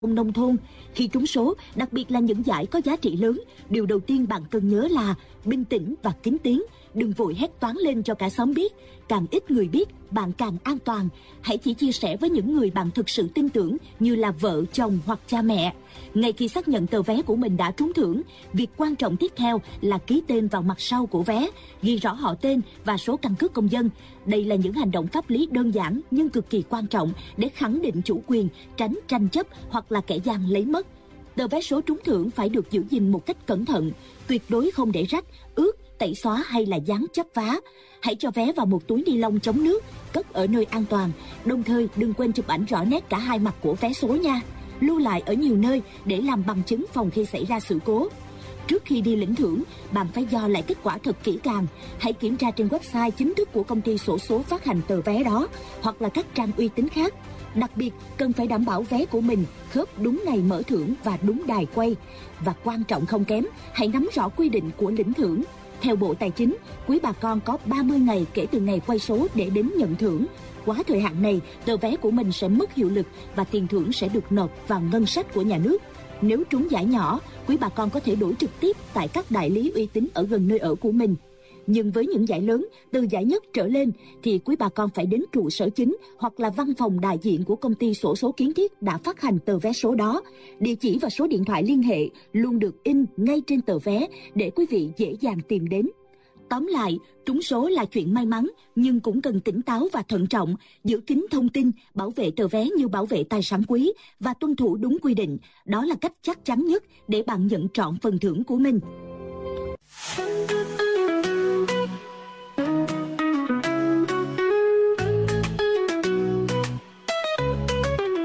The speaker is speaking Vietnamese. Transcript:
nông thôn. Khi trúng số, đặc biệt là những giải có giá trị lớn, điều đầu tiên bạn cần nhớ là bình tĩnh và kín tiếng. Đừng vội hét toáng lên cho cả xóm biết. Càng ít người biết, bạn càng an toàn. Hãy chỉ chia sẻ với những người bạn thực sự tin tưởng như là vợ, chồng hoặc cha mẹ. Ngay khi xác nhận tờ vé của mình đã trúng thưởng, việc quan trọng tiếp theo là ký tên vào mặt sau của vé, ghi rõ họ tên và số căn cước công dân. Đây là những hành động pháp lý đơn giản nhưng cực kỳ quan trọng để khẳng định chủ quyền, tránh tranh chấp hoặc là kẻ gian lấy mất. Tờ vé số trúng thưởng phải được giữ gìn một cách cẩn thận, tuyệt đối không để rách, ướt, tẩy xóa hay là dán chấp vá. Hãy cho vé vào một túi ni lông chống nước, cất ở nơi an toàn. Đồng thời đừng quên chụp ảnh rõ nét cả hai mặt của vé số nha. Lưu lại ở nhiều nơi để làm bằng chứng phòng khi xảy ra sự cố. Trước khi đi lĩnh thưởng, bạn phải dò lại kết quả thật kỹ càng. Hãy kiểm tra trên website chính thức của công ty xổ số phát hành tờ vé đó hoặc là các trang uy tín khác. Đặc biệt, cần phải đảm bảo vé của mình khớp đúng ngày mở thưởng và đúng đài quay. Và quan trọng không kém, hãy nắm rõ quy định của lĩnh thưởng. Theo Bộ Tài chính, quý bà con có 30 ngày kể từ ngày quay số để đến nhận thưởng. Quá thời hạn này, tờ vé của mình sẽ mất hiệu lực và tiền thưởng sẽ được nộp vào ngân sách của nhà nước. Nếu trúng giải nhỏ, quý bà con có thể đổi trực tiếp tại các đại lý uy tín ở gần nơi ở của mình. Nhưng với những giải lớn, từ giải nhất trở lên, thì quý bà con phải đến trụ sở chính hoặc là văn phòng đại diện của công ty xổ số Kiến Thiết đã phát hành tờ vé số đó. Địa chỉ và số điện thoại liên hệ luôn được in ngay trên tờ vé để quý vị dễ dàng tìm đến. Tóm lại, trúng số là chuyện may mắn, nhưng cũng cần tỉnh táo và thận trọng, giữ kín thông tin, bảo vệ tờ vé như bảo vệ tài sản quý và tuân thủ đúng quy định. Đó là cách chắc chắn nhất để bạn nhận trọn phần thưởng của mình.